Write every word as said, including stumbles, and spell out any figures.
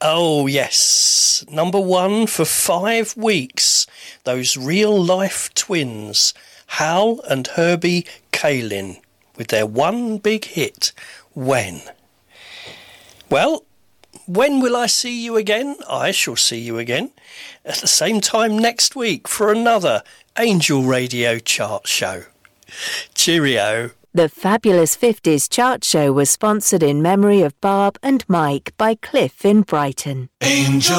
Oh, yes. Number one for five weeks. Those real-life twins, Hal and Herbie Kalin, with their one big hit, When. Well, when will I see you again? I shall see you again at the same time next week for another Angel Radio chart show. Cheerio. The Fabulous fifties chart show was sponsored in memory of Barb and Mike by Cliff in Brighton. Angel.